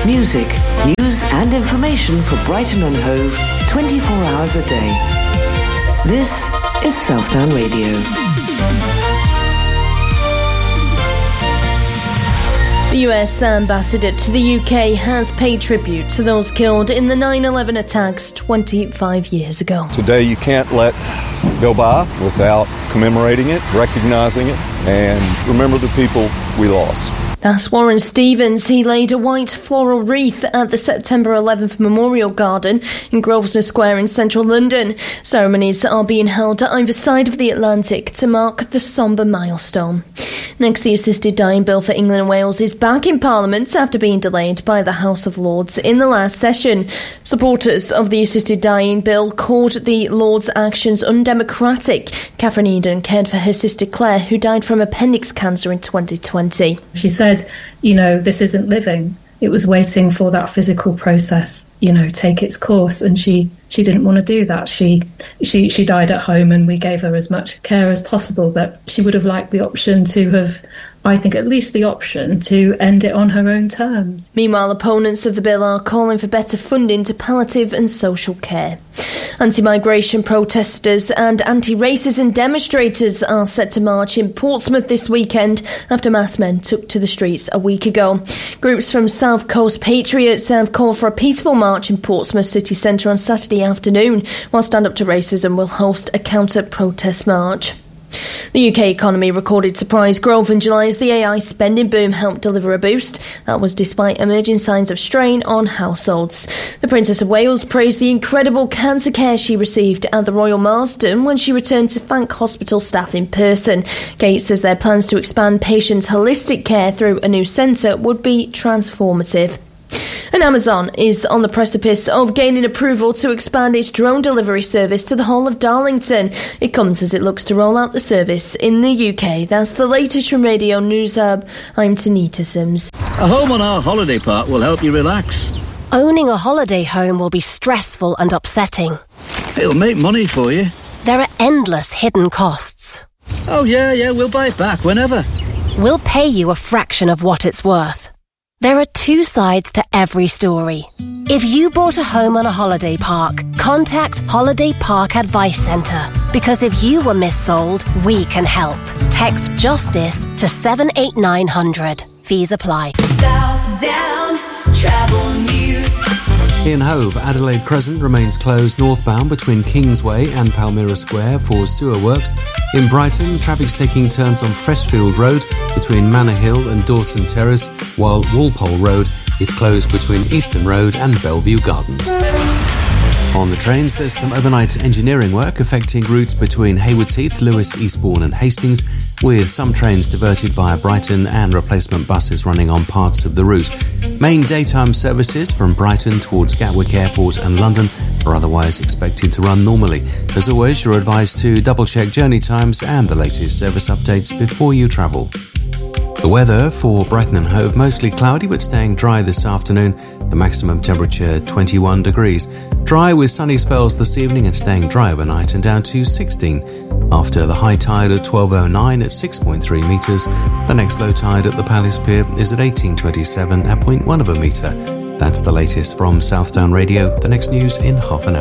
Music, news and information for Brighton and Hove 24 hours a day. This is Southdown Radio. The US ambassador to the UK has paid tribute to those killed in the 9/11 attacks 25 years ago. Today you can't let go by without commemorating it, recognizing it, and remember the people we lost. That's Warren Stevens. He laid a white floral wreath at the September 11th Memorial Garden in Grosvenor Square in central London. Ceremonies are being held at either side of the Atlantic to mark the sombre milestone. Next, the assisted dying bill for England and Wales is back in Parliament after being delayed by the House of Lords in the last session. Supporters of the assisted dying bill called the Lords' actions undemocratic. Catherine Eden cared for her sister Claire, who died from appendix cancer in 2020. She said, this isn't living. It was waiting for that physical process, take its course. And she didn't want to do that. She died at home and we gave her as much care as possible. But she would have liked the option to have, I think, at least the option to end it on her own terms. Meanwhile, opponents of the bill are calling for better funding to palliative and social care. Anti-migration protesters and anti-racism demonstrators are set to march in Portsmouth this weekend after mass men took to the streets a week ago. Groups from South Coast Patriots have called for a peaceful march in Portsmouth city centre on Saturday afternoon, while Stand Up to Racism will host a counter-protest march. The UK economy recorded surprise growth in July as the AI spending boom helped deliver a boost. That was despite emerging signs of strain on households. The Princess of Wales praised the incredible cancer care she received at the Royal Marsden when she returned to thank hospital staff in person. Kate says their plans to expand patients' holistic care through a new centre would be transformative. And Amazon is on the precipice of gaining approval to expand its drone delivery service to the whole of Darlington. It comes as it looks to roll out the service in the UK. That's the latest from Radio News Hub. I'm Tanita Sims. A home on our holiday park will help you relax. Owning a holiday home will be stressful and upsetting. It'll make money for you. There are endless hidden costs. Oh, yeah, we'll buy it back whenever. We'll pay you a fraction of what it's worth. There are two sides to every story. If you bought a home on a holiday park, contact Holiday Park Advice Centre. Because if you were missold, we can help. Text JUSTICE to 78900. Fees apply. Southdown Travel News. In Hove, Adelaide Crescent remains closed northbound between Kingsway and Palmyra Square for sewer works. In Brighton, traffic's taking turns on Freshfield Road between Manor Hill and Dawson Terrace, while Walpole Road is closed between Easton Road and Bellevue Gardens. On the trains, there's some overnight engineering work affecting routes between Haywards Heath, Lewis, Eastbourne and Hastings, with some trains diverted via Brighton and replacement buses running on parts of the route. Main daytime services from Brighton towards Gatwick Airport and London are otherwise expected to run normally. As always, you're advised to double-check journey times and the latest service updates before you travel. The weather for Brighton and Hove, mostly cloudy but staying dry this afternoon. The maximum temperature 21 degrees. Dry with sunny spells this evening and staying dry overnight and down to 16. After the high tide at 12:09 at 6.3 metres. The next low tide at the Palace Pier is at 18:27 at 0.1 of a metre. That's the latest from Southdown Radio. The next news in half an hour.